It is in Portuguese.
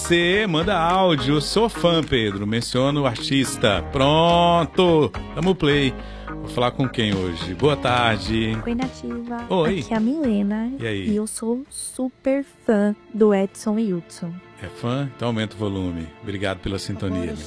você, manda áudio. Sou fã, Pedro. Menciona o artista. Pronto. Damos play. Vou falar com quem hoje? Boa tarde. Oi, Nativa. Oi. Aqui é a Milena. E aí? E eu sou super fã do Edson e Hudson. É fã? Então aumenta o volume. Obrigado pela sintonia.